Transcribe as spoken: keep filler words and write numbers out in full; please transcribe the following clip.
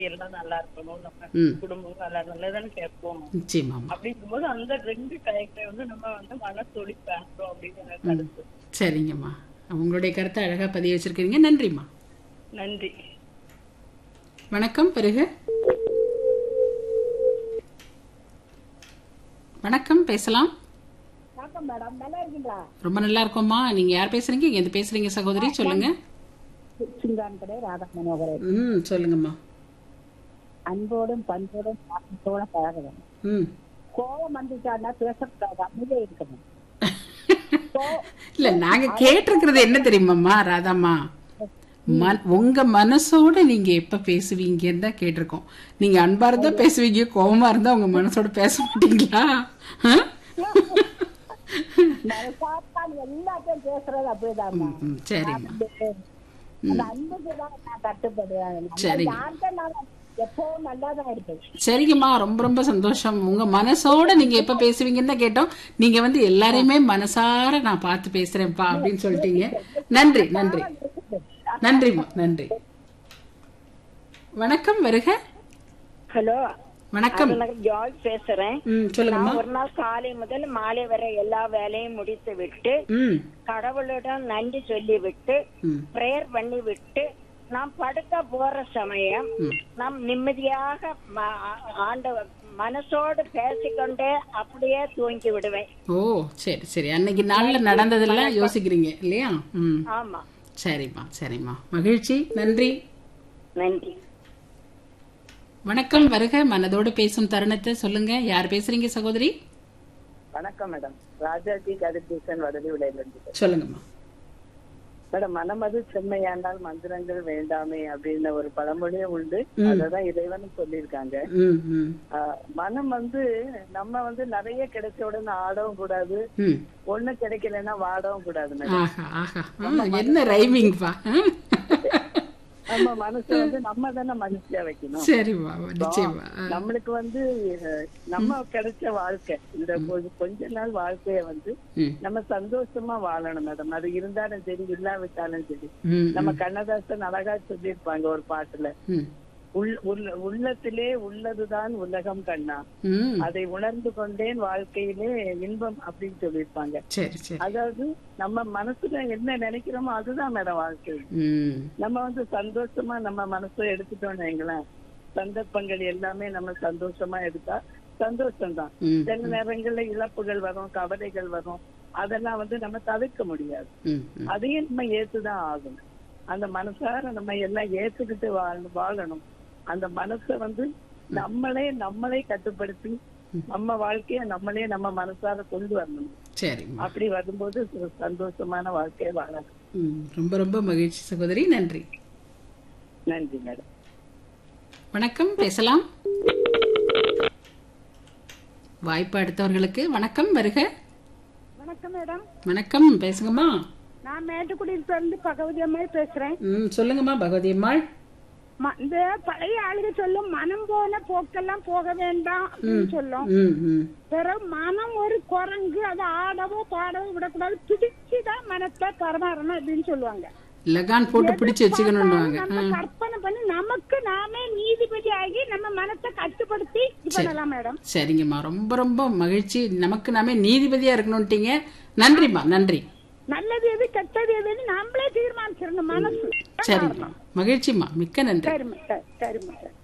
எல்லாம் நல்லா இருக்கணும், நம்ம ம். குடும்பம் நல்லா நல்லதான்னு கேட்போம். நிச்சயமாமா. அப்படிங்கும்போது அந்த ரெண்டு கரெக்டை வந்து நம்ம வந்து மனசொலி பேசுறோம் அப்படிங்கிற ம். கருத்து. சரிங்கம்மா. உங்களுடைய கருத்தை அழகா பதிய வச்சிருக்கீங்க. நன்றிம்மா. நன்றி. வணக்கம். பிறகு வணக்கம், பேசலாம். வணக்கம் மேடம், நல்லா இருக்கீங்களா? ரொம்ப நல்லா இருக்கோம்மா. நீங்க யார் பேசுறீங்க? எங்க இருந்து பேசுறீங்க சகோதரி? சொல்லுங்க. சிங்கான் கடை ராதா மனோகரன். ம் சொல்லுங்கம்மா. அன்போடும் பண்போடும் பாசத்தோட பழகணும். ம் கோபம் வந்துட்டான்னா பேசக்கூடாது, அமைதியா இருக்கணும். கோ- இல்ல, நாங்க கேட்டிருக்கிறது என்ன தெரியுமாம்மா ராதாம்மா? மன்- உங்க மனசோட நீங்க எப்ப பேசுவீங்கன்னு தான் கேட்டிருக்கோம். நீங்க அன்பா இருந்தா பேசுவீங்க, கோபமா இருந்தா உங்க மனசோட பேச மாட்டீங்களா? ஆ? மனசாத்தான் எல்லாத்தையும் பேசுறது அப்படிதாம்மா. ம், ம், சரிம்மா. அந்த அன்புக்கு தான் நான் கட்டுப்படுவேன். நம்ம சரிங்க. யார்கிட்ட நான் எப்பவும் நல்லாதான் இருப்பேன். சரிங்கம்மா, ரொம்ப ரொம்ப சந்தோஷம். உங்க மனசோட நீங்க எப்ப பேசுவீங்கன்னு தான் கேட்டோம். நீங்க வந்து எல்லாரையுமே மனசார நான் பார்த்து பேசுறேன்ப்பா அப்படின்னு சொல்லிட்டீங்க. நன்றி நன்றி நன்றிம்மா, நன்றி. வணக்கம். வருக. ஹலோ, வணக்கம். ஜார்ஜ் பேசுறேன். ம் சொல்லுங்கம்மா. நான் ஒரு நாள் காலை முதல் மாலை வரை எல்லா வேலையும் முடித்து விட்டு ம் கடவுளிடம் நன்றி சொல்லி விட்டு ம் பிரேயர் பண்ணி விட்டு நாம் படுக்க போற சமயம் நாம் நிம்மதியாக ம- ஆண்டவர் மனசோடு பேசிக்கொண்டே அப்படியே தூங்கி விடுவேன். ஓ சரி சரி. அன்னைக்கு நாள்ல நடந்ததெல்லாம் யோசிக்கிறீங்க இல்லையா? ம் ஆமா, சரிம்மா சரிம்மா. மகிழ்ச்சி. நன்றி. நன்றி. வணக்கம். வருக. மனதோடு பேசும் தருணத்தை சொல்லுங்க. யார் பேசுறீங்க சகோதரி? வணக்கம் மேடம், ராஜாஜி கதிர்பூசன் வடலி விளையிலிருந்து. சொல்லுங்கம்மா. மேடம், மனமது செம்மையாண்டால் மந்திரங்கள் வேண்டாமே அப்படின்னு ஒரு பழமொழியே உண்டு. அததான் இறைவன் சொல்லியிருக்காங்க. ம் ம் ஆஹ் மனம் வந்து நம்ம வந்து நிறைய கிடைச்ச உடனே ஆடவும் கூடாது, ம் ஒண்ணு கிடைக்கலன்னா வாடவும் கூடாது மேடம். ஆஹா ஆஹா. ஆ, என்ன ரைமிங்ப்பா. நம்ம மனசை வந்து நம்ம தானே மகிழ்ச்சியா வைக்கணும். சரிம்மா, நிச்சயமா. ஆ. நம்மளுக்கு வந்து அஹ், நம்ம கிடைச்ச வாழ்க்கை இந்த கொஞ்ச- கொஞ்ச நாள் வாழ்க்கைய வந்து ம் நம்ம சந்தோஷமா வாழணும் மேடம். அது இருந்தாலும் சரி இல்லாவிட்டாலும் சரி. ம் நம்ம கண்ணதாசன் அழகா சொல்லியிருப்பாங்க ஒரு பாட்டுல, ம் உள் உள்ள- உள்ளத்திலே உள்ளதுதான் உலகம் கண்ணா, ம் அதை உணர்ந்து கொண்டேன் வாழ்க்கையிலே இன்பம் அப்படின்னு சொல்லியிருப்பாங்க. சரி சரி. அதாவது நம்ம மனசுல என்ன நினைக்கிறோமோ அதுதான் மேடம் வாழ்க்கை. ம் நம்ம வந்து சந்தோஷமா நம்ம மனசை எடுத்துட்டோம்னு வைங்களேன், சந்தர்ப்பங்கள் எல்லாமே நம்ம சந்தோஷமா எடுத்தா சந்தோஷம்தான். ம் சில நேரங்கள்ல இழப்புகள் வரும், கவலைகள் வரும், அதெல்லாம் வந்து நம்ம தவிர்க்க முடியாது. ம் ம். அதையும் நம்ம ஏத்துதான் ஆகணும். அந்த மனசார நம்ம எல்லாம் ஏத்துக்கிட்டு வாழ வாழணும். அந்த மனசை வந்து நம்மளே நம்மளே கட்டுப்படுத்தி நம்ம வாழ்க்கைய நம்மளே நம்ம மனசார கொண்டு வரணும். சரிம்மா. அப்படி வரும்போது ஒரு சந்தோஷமான வாழ்க்கையை வாழலாம். ம் ரொம்ப ரொம்ப மகிழ்ச்சி சகோதரி. நன்றி. நன்றி மேடம். வணக்கம். பேசலாம். வாய்ப்பு அடுத்தவர்களுக்கு. வணக்கம். வருக. வணக்கம் மேடம், வணக்கம். பேசுங்கம்மா. நான் மேட்டுக்குடியில இருந்து பகவதி அம்மா பேசுறேன். ம் சொல்லுங்கம்மா பகவதி அம்மாள். ம- இந்த பழைய ஆளுக சொல்லும் மனம் போன போக்கெல்லாம் போக வேண்டாம் அப்படின்னு சொல்லும். ம் ம் பிறகு மனம் ஒரு குரங்கு, அதை ஆடவோ பாடவோ விடக்கூடாது, பிடிச்சுதான் மனத்தை பரமாறணும் அப்படின்னு சொல்லுவாங்க. லகான் போட்டு பிடிச்சு வச்சுக்கணும்னுவாங்க. நம்ம கற்பனை பண்ணி நமக்கு நாமே நீதிபதி ஆகி நம்ம மனத்தை கட்டுப்படுத்தி இது பண்ணலாம் மேடம். சரிங்கம்மா, ரொம்ப ரொம்ப மகிழ்ச்சி. நமக்கு நாமே நீதிபதியா இருக்கணும்ட்டீங்க. நன்றிம்மா, நன்றி. நல்லது எது கெட்டது எதுன்னு நம்மளே தீர்மானிச்சிடணும் மனசு. சரிம்மா, மகிழ்ச்சிம்மா, மிக்க நன்றி. சரி மேடம், சரி மேடம்.